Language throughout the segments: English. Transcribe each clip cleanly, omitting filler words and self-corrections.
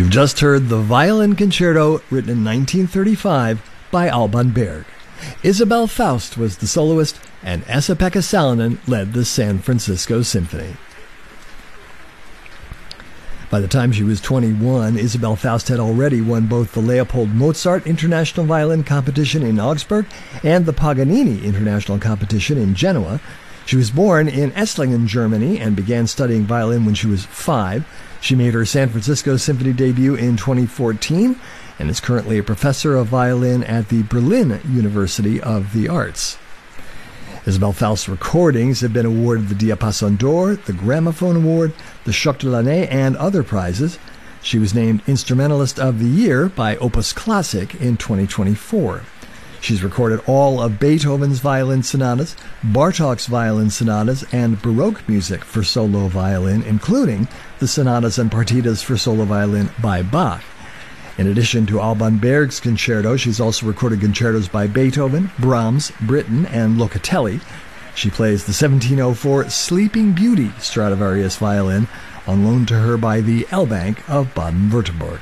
You've just heard the Violin Concerto, written in 1935 by Alban Berg. Isabel Faust was the soloist, and Esa-Pekka Salonen led the San Francisco Symphony. By the time she was 21, Isabel Faust had already won both the Leopold Mozart International Violin Competition in Augsburg and the Paganini International Competition in Genoa. She was born in Esslingen, Germany, and began studying violin when she was 5. She made her San Francisco Symphony debut in 2014 and is currently a professor of violin at the Berlin University of the Arts. Isabel Faust's recordings have been awarded the Diapason d'Or, the Gramophone Award, the Choc de l'Année, and other prizes. She was named Instrumentalist of the Year by Opus Classic in 2024. She's recorded all of Beethoven's violin sonatas, Bartók's violin sonatas, and Baroque music for solo violin, including the sonatas and partitas for solo violin by Bach. In addition to Alban Berg's concerto, she's also recorded concertos by Beethoven, Brahms, Britten, and Locatelli. She plays the 1704 Sleeping Beauty Stradivarius violin, on loan to her by the L-Bank of Baden-Württemberg.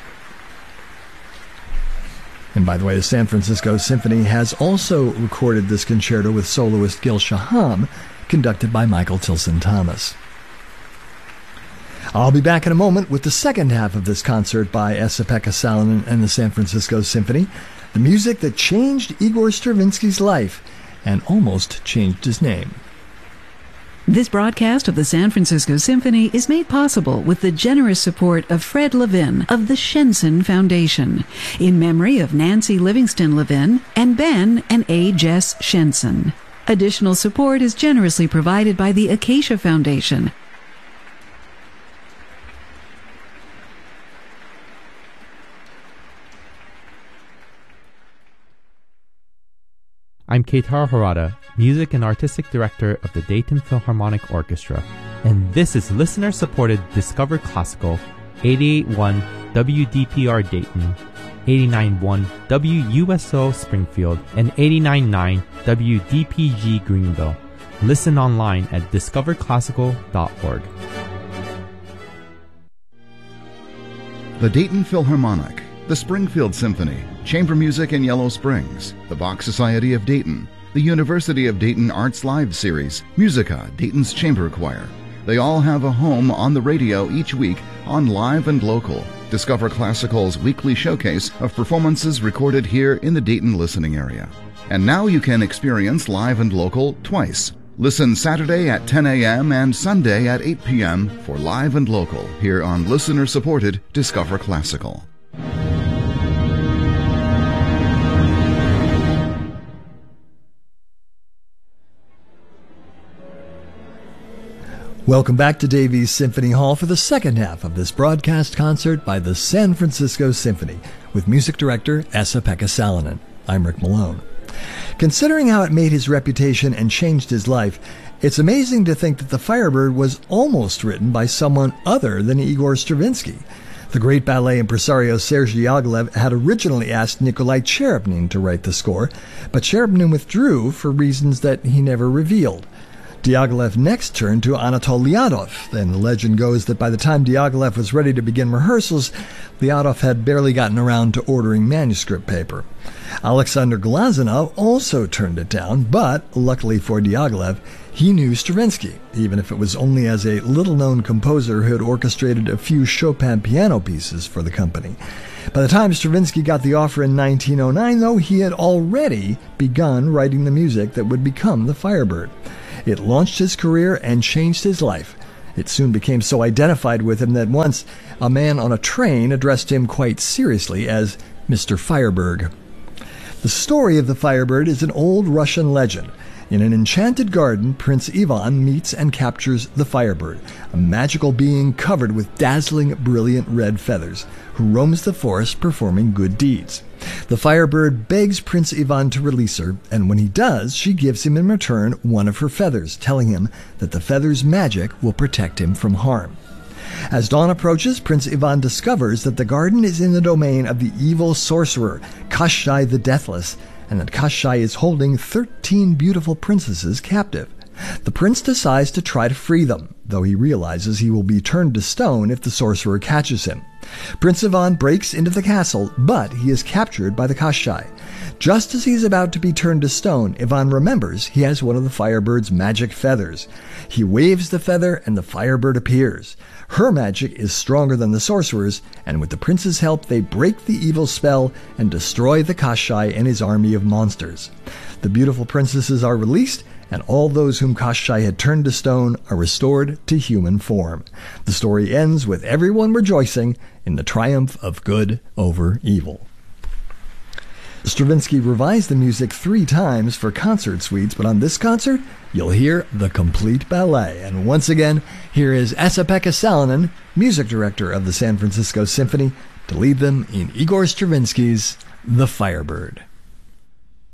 And by the way, the San Francisco Symphony has also recorded this concerto with soloist Gil Shaham, conducted by Michael Tilson Thomas. I'll be back in a moment with the second half of this concert by Esa-Pekka Salonen and the San Francisco Symphony, the music that changed Igor Stravinsky's life and almost changed his name. This broadcast of the San Francisco Symphony is made possible with the generous support of Fred Levin of the Shenson Foundation, in memory of Nancy Livingston Levin and Ben and A. Jess Shenson. Additional support is generously provided by the Acacia Foundation. I'm Keitar Harada, Music and Artistic Director of the Dayton Philharmonic Orchestra, and this is listener-supported Discover Classical, 88.1 WDPR Dayton, 89.1 WUSO Springfield, and 89.9 WDPG Greenville. Listen online at discoverclassical.org. The Dayton Philharmonic, the Springfield Symphony, Chamber Music in Yellow Springs, the Bach Society of Dayton, the University of Dayton Arts Live Series, Musica, Dayton's Chamber Choir. They all have a home on the radio each week on Live and Local. Discover Classical's weekly showcase of performances recorded here in the Dayton listening area. And now you can experience Live and Local twice. Listen Saturday at 10 a.m. and Sunday at 8 p.m. for Live and Local here on listener-supported Discover Classical. Welcome back to Davies Symphony Hall for the second half of this broadcast concert by the San Francisco Symphony with music director Esa-Pekka Salonen. I'm Rick Malone. Considering how it made his reputation and changed his life, it's amazing to think that The Firebird was almost written by someone other than Igor Stravinsky. The great ballet impresario Serge Diaghilev had originally asked Nikolai Cherepnin to write the score, but Cherepnin withdrew for reasons that he never revealed. Diaghilev next turned to Anatol Lyadov, and the legend goes that by the time Diaghilev was ready to begin rehearsals, Lyadov had barely gotten around to ordering manuscript paper. Alexander Glazunov also turned it down, but luckily for Diaghilev, he knew Stravinsky, even if it was only as a little-known composer who had orchestrated a few Chopin piano pieces for the company. By the time Stravinsky got the offer in 1909, though, he had already begun writing the music that would become The Firebird. It launched his career and changed his life. It soon became so identified with him that once a man on a train addressed him quite seriously as Mr. Firebird. The story of the Firebird is an old Russian legend. In an enchanted garden, Prince Ivan meets and captures the Firebird, a magical being covered with dazzling, brilliant red feathers, who roams the forest performing good deeds. The Firebird begs Prince Ivan to release her, and when he does, she gives him in return one of her feathers, telling him that the feather's magic will protect him from harm. As dawn approaches, Prince Ivan discovers that the garden is in the domain of the evil sorcerer, Kashai the Deathless, and that Kashai is holding 13 beautiful princesses captive. The prince decides to try to free them, though he realizes he will be turned to stone if the sorcerer catches him. Prince Ivan breaks into the castle, but he is captured by the Kashai. Just as he's about to be turned to stone, Ivan remembers he has one of the Firebird's magic feathers. He waves the feather and the Firebird appears. Her magic is stronger than the sorcerer's, and with the prince's help they break the evil spell and destroy the Kashai and his army of monsters. The beautiful princesses are released, and all those whom Kashai had turned to stone are restored to human form. The story ends with everyone rejoicing in the triumph of good over evil. Stravinsky revised the music 3 times for concert suites, but on this concert, you'll hear the complete ballet. And once again, here is Esa-Pekka Salonen, music director of the San Francisco Symphony, to lead them in Igor Stravinsky's The Firebird.